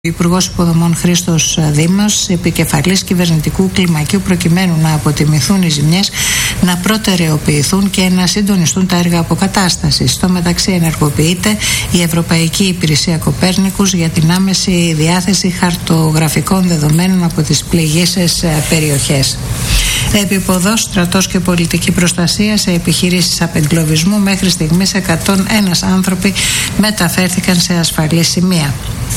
Υπουργός Υποδομών Χρήστος Δήμος, επικεφαλής κυβερνητικού κλιμακίου, προκειμένου να αποτιμηθούν οι ζημιές, να προτεραιοποιηθούν και να συντονιστούν τα έργα αποκατάστασης. Στο μεταξύ, ενεργοποιείται η Ευρωπαϊκή Υπηρεσία Κοπέρνικους για την άμεση διάθεση χαρτογραφικών δεδομένων από τις πληγήσεις περιοχές. Επίποδος, στρατός και πολιτική προστασία σε επιχειρήσεις απεγκλωβισμού. Μέχρι στιγμής 101 άνθρωποι μεταφέρθηκαν σε ασφαλή σημεία.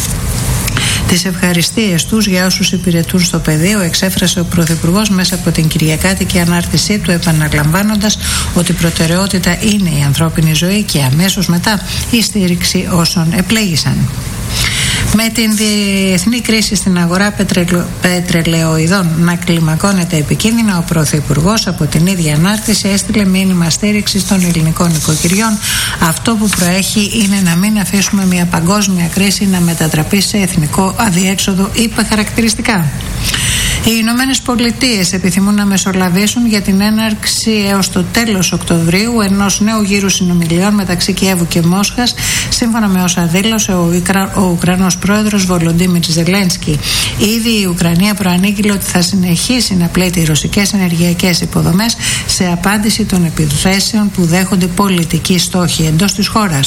Τις ευχαριστίες τους για όσους υπηρετούν στο πεδίο εξέφρασε ο Πρωθυπουργός μέσα από την κυριακάτικη ανάρτησή του, επαναλαμβάνοντας ότι η προτεραιότητα είναι η ανθρώπινη ζωή και αμέσως μετά η στήριξη όσων επλέγησαν. Με την διεθνή κρίση στην αγορά πετρελαιοειδών να κλιμακώνεται επικίνδυνα, ο Πρωθυπουργός από την ίδια ανάρτηση έστειλε μήνυμα στήριξης των ελληνικών νοικοκυριών. Αυτό που προέχει είναι να μην αφήσουμε μια παγκόσμια κρίση να μετατραπεί σε εθνικό αδιέξοδο, είπε χαρακτηριστικά. Οι Ηνωμένες Πολιτείες επιθυμούν να μεσολαβήσουν για την έναρξη έως το τέλος Οκτωβρίου ενός νέου γύρου συνομιλιών μεταξύ Κιέβου και Μόσχας, σύμφωνα με όσα δήλωσε ο Ουκρανός πρόεδρος Βολοντίμιρ Ζελένσκι. Ήδη η Ουκρανία προανήγγειλε ότι θα συνεχίσει να πλήττει οι ρωσικές ενεργειακές υποδομές σε απάντηση των επιθέσεων που δέχονται πολιτικοί στόχοι εντός της χώρας.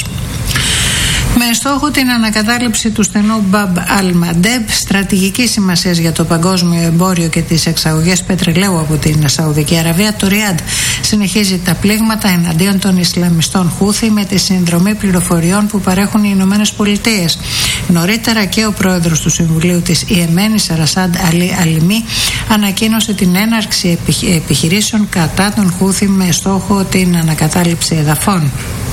Με στόχο την ανακατάληψη του στενού Μπαμπ Αλ-Μαντέμπ, στρατηγική σημασία για το παγκόσμιο εμπόριο και τις εξαγωγές πετρελαίου από την Σαουδική Αραβία, το Ριάντ συνεχίζει τα πλήγματα εναντίον των Ισλαμιστών Χούθι με τη συνδρομή πληροφοριών που παρέχουν οι Ηνωμένες Πολιτείες. Νωρίτερα και ο πρόεδρος του Συμβουλίου της Ιεμένης, Ρασάντ Αλί Αλιμί, ανακοίνωσε την έναρξη επιχειρήσεων κατά των Χούθι με στόχο την ανακατάληψη εδαφών.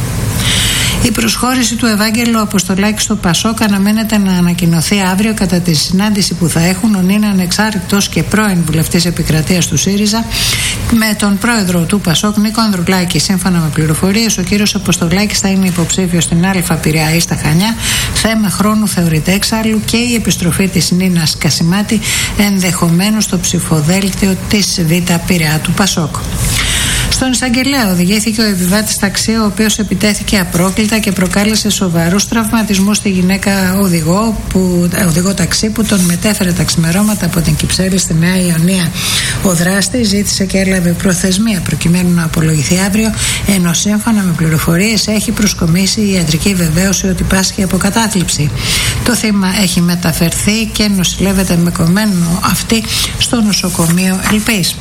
Η προσχώρηση του Ευάγγελου Αποστολάκη στο Πασόκ αναμένεται να ανακοινωθεί αύριο κατά τη συνάντηση που θα έχουν ο νυν ανεξάρτητος και πρώην βουλευτής επικρατείας του ΣΥΡΙΖΑ με τον πρόεδρο του Πασόκ, Νίκο Ανδρουλάκη. Σύμφωνα με πληροφορίες, ο κύριος Αποστολάκης θα είναι υποψήφιος στην Α Πειραιά στα Χανιά. Θέμα χρόνου θεωρείται εξάλλου και η επιστροφή της Νίνας Κασιμάτη ενδεχομένως στο ψηφοδέλτιο της Β Πειραιά του Πασόκ. Στον εισαγγελέα οδηγήθηκε ο επιβάτης ταξί, ο οποίος επιτέθηκε απρόκλητα και προκάλεσε σοβαρούς τραυματισμούς στη γυναίκα οδηγό ταξί που τον μετέφερε τα ξημερώματα από την Κυψέλη στη Νέα Ιωνία. Ο δράστης ζήτησε και έλαβε προθεσμία προκειμένου να απολογηθεί αύριο, ενώ σύμφωνα με πληροφορίες έχει προσκομίσει η ιατρική βεβαίωση ότι πάσχει από κατάθλιψη. Το θύμα έχει μεταφερθεί και νοσηλεύεται με κομμένο αυτή στο νοσοκομείο Ελπής.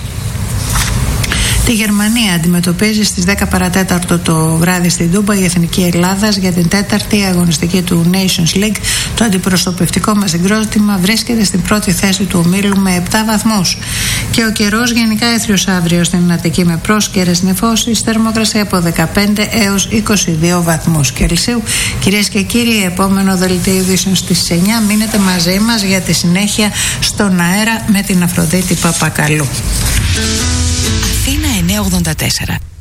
Τη Γερμανία αντιμετωπίζει στις 10 παρατέταρτο το βράδυ στην Τούμπα η Εθνική Ελλάδας για την τέταρτη αγωνιστική του Nations League. Το αντιπροσωπευτικό μας συγκρότημα βρίσκεται στην πρώτη θέση του ομίλου με 7 βαθμούς. Και ο καιρός γενικά έθριος αύριο στην Αττική με πρόσκαιρες νεφώσεις, θερμοκρασία από 15 έως 22 βαθμούς Κελσίου. Κυρίες και κύριοι, επόμενο δελτίο ειδήσεων στις 9. Μείνετε μαζί μας για τη συνέχεια στον αέρα με την Αφροδίτη Παπακαλού. Αθήνα 984.